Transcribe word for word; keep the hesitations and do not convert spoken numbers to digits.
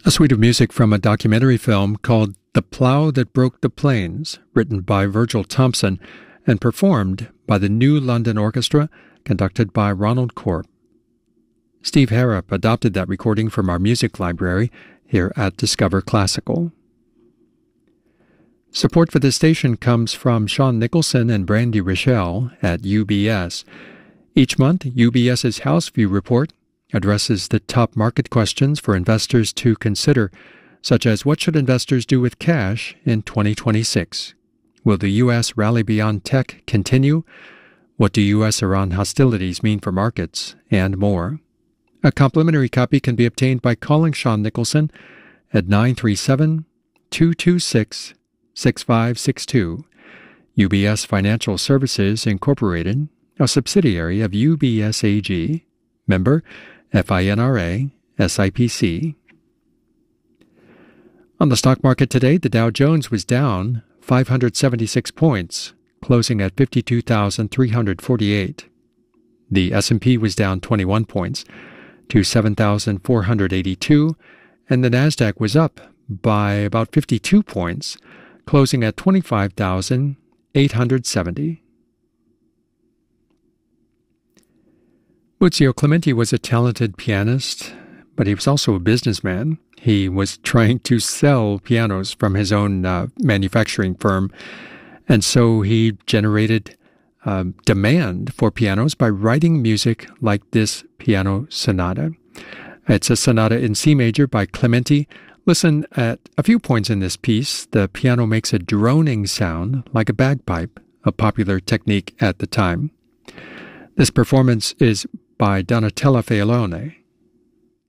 A suite of music from a documentary film called The Plough That Broke the Plains, written by Virgil Thompson and performed by the New London Orchestra, conducted by Ronald Corp. Steve Harrop adopted that recording from our music library here at Discover Classical. Support for this station comes from Sean Nicholson and Brandy Rochelle at U B S. Each month, UBS's House View Report addresses the top market questions for investors to consider, such as what should investors do with cash in twenty twenty-six? Will the U S rally beyond tech continue? What do U S Iran hostilities mean for markets? And more. A complimentary copy can be obtained by calling Sean Nicholson at nine three seven, two two six, six five six two. U B S Financial Services, Incorporated, a subsidiary of U B S A G, member FINRA, S I P C. On the stock market today, the Dow Jones was down five hundred seventy-six points, closing at fifty-two thousand three hundred forty-eight. The S and P was down twenty-one points to seven thousand four hundred eighty-two, and the Nasdaq was up by about fifty-two points, closing at twenty-five thousand eight hundred seventy. Muzio Clementi was a talented pianist, but he was also a businessman. He was trying to sell pianos from his own uh, manufacturing firm, and so he generated uh, demand for pianos by writing music like this piano sonata. It's a sonata in C major by Clementi. Listen at a few points in this piece. The piano makes a droning sound like a bagpipe, a popular technique at the time. This performance is by Donatella Failone.